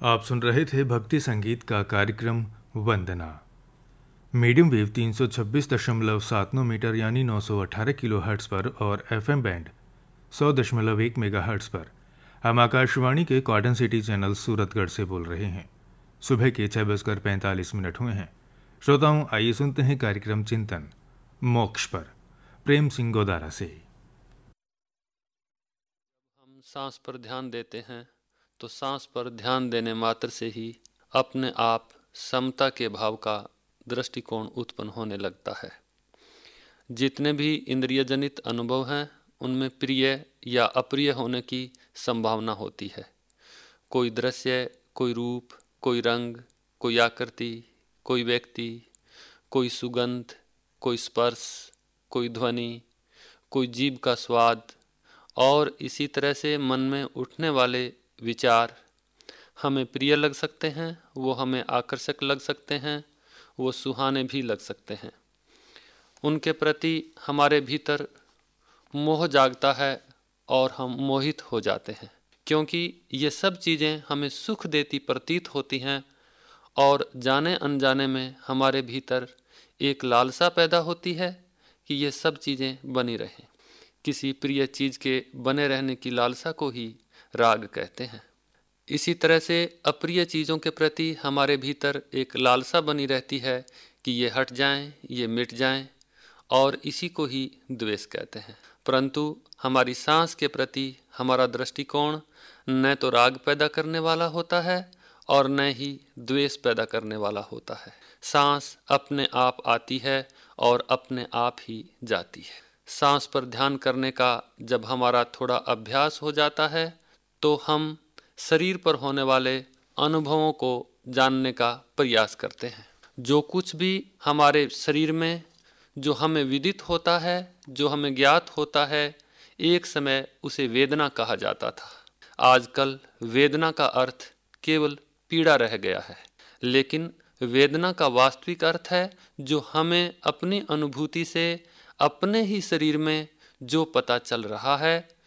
आप सुन रहे थे भक्ति संगीत का कार्यक्रम वंदना। मीडियम वेव 326.79 मीटर यानी 918 किलो हर्ट्ज पर और एफएम बैंड 100.1 मेगा हर्ट्ज पर हम आकाशवाणी के कॉटन सिटी चैनल सूरतगढ़ से बोल रहे हैं। सुबह के 6:45 हुए हैं। श्रोताओं, आइए सुनते हैं कार्यक्रम चिंतन मोक्ष पर प्रेम सिंह गोदारा से। हम सांस पर ध्यान देते हैं तो सांस पर ध्यान देने मात्र से ही अपने आप समता के भाव का दृष्टिकोण उत्पन्न होने लगता है। जितने भी इंद्रिय जनित अनुभव हैं उनमें प्रिय या अप्रिय होने की संभावना होती है। कोई दृश्य, कोई रूप, कोई रंग, कोई आकृति, कोई व्यक्ति, कोई सुगंध, कोई स्पर्श, कोई ध्वनि, कोई जीभ का स्वाद और इसी तरह से मन में उठने वाले विचार हमें प्रिय लग सकते हैं, वो हमें आकर्षक लग सकते हैं, वो सुहाने भी लग सकते हैं। उनके प्रति हमारे भीतर मोह जागता है और हम मोहित हो जाते हैं, क्योंकि ये सब चीज़ें हमें सुख देती प्रतीत होती हैं और जाने अनजाने में हमारे भीतर एक लालसा पैदा होती है कि ये सब चीज़ें बनी रहें। किसी प्रिय चीज़ के बने रहने की लालसा को ही राग कहते हैं। इसी तरह से अप्रिय चीज़ों के प्रति हमारे भीतर एक लालसा बनी रहती है कि ये हट जाएं, ये मिट जाएं, और इसी को ही द्वेष कहते हैं। परंतु हमारी सांस के प्रति हमारा दृष्टिकोण न तो राग पैदा करने वाला होता है और न ही द्वेष पैदा करने वाला होता है। सांस अपने आप आती है और अपने आप ही जाती है। सांस पर ध्यान करने का जब हमारा थोड़ा अभ्यास हो जाता है तो हम शरीर पर होने वाले अनुभवों को जानने का प्रयास करते हैं। जो कुछ भी हमारे शरीर में जो हमें विदित होता है, जो हमें ज्ञात होता है, एक समय उसे वेदना कहा जाता था। आजकल वेदना का अर्थ केवल पीड़ा रह गया है, लेकिन वेदना का वास्तविक अर्थ है जो हमें अपनी अनुभूति से अपने ही शरीर में जो पता चल रहा है